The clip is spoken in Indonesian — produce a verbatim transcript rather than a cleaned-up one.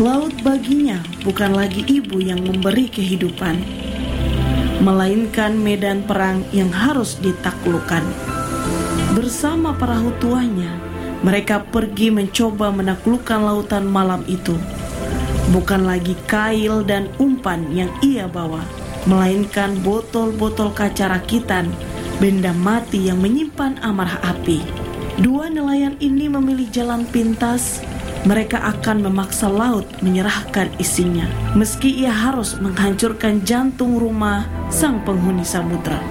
Laut baginya bukan lagi ibu yang memberi kehidupan, melainkan medan perang yang harus ditaklukkan. Bersama perahu tuanya, mereka pergi mencoba menaklukkan lautan malam itu. Bukan lagi kail dan umpan yang ia bawa, melainkan botol-botol kaca rakitan, benda mati yang menyimpan amarah api. Dua nelayan ini memilih jalan pintas. Mereka akan memaksa laut menyerahkan isinya, meski ia harus menghancurkan jantung rumah sang penghuni samudra.